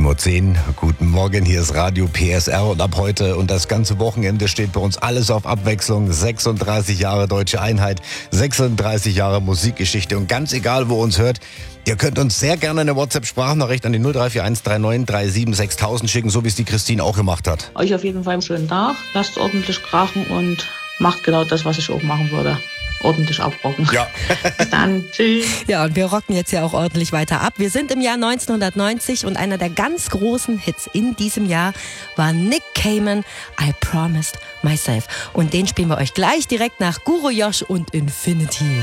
7:10 Uhr. Guten Morgen, hier ist Radio PSR und ab heute und das ganze Wochenende steht bei uns alles auf Abwechslung. 36 Jahre Deutsche Einheit, 36 Jahre Musikgeschichte und ganz egal, wo ihr uns hört, ihr könnt uns sehr gerne eine WhatsApp-Sprachnachricht an die 0341 39 37 6000 schicken, so wie es die Christine auch gemacht hat. Euch auf jeden Fall einen schönen Tag, lasst ordentlich krachen und macht genau das, was ich auch machen würde. Ordentlich abrocken. Ja. Bis dann. Tschüss. Ja, und wir rocken jetzt ja auch ordentlich weiter ab. Wir sind im Jahr 1990 und einer der ganz großen Hits in diesem Jahr war Nick Cayman, I Promised Myself. Und den spielen wir euch gleich direkt nach Guru Josh und Infinity.